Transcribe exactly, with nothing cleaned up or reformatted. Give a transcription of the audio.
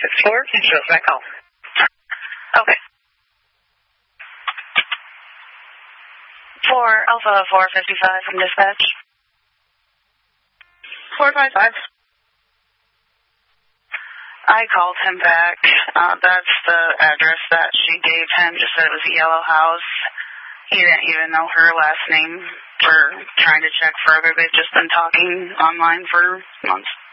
six four, can you show us that call? Okay. For Alpha four fifty-five from dispatch. four five five. I called him back. Uh, that's the address that she gave him, just said it was a yellow house. He didn't even know her last name. We're trying to check further. They've just been talking online for months.